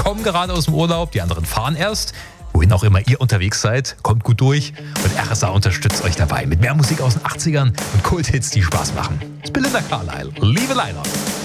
kommen gerade aus dem Urlaub, die anderen fahren erst. Wohin auch immer ihr unterwegs seid, kommt gut durch und RSA unterstützt euch dabei mit mehr Musik aus den 80ern und Kulthits, die Spaß machen. Das ist Belinda Carlisle, Leave a Liner.